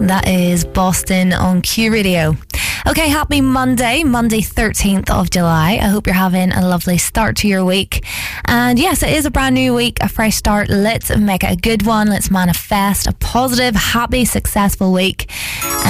That is Boston on Q Radio. Okay, happy Monday 13th of July. I hope you're having a lovely start to your week. And yes, it is a brand new week, a fresh start. Let's make it a good one. Let's manifest a positive, happy, successful week.